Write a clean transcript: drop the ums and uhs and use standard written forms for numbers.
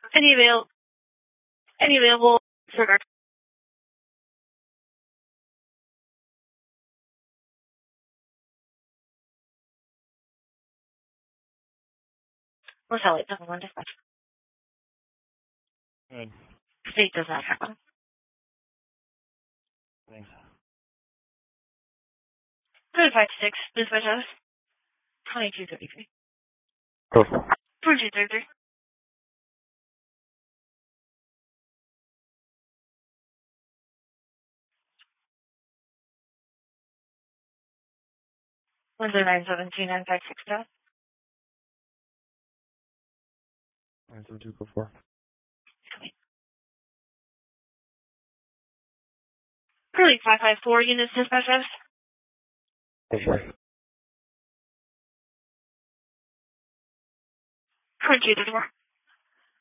Any available for dark? We'll tell it. Doesn't want dispatch. Good. State does not have one. Thanks. Good 5-6. Dispatch house. 2233. Go. 2233. Windsor 972-956. 972, go for. Curly 554 units dispatch house. Go for. 2234.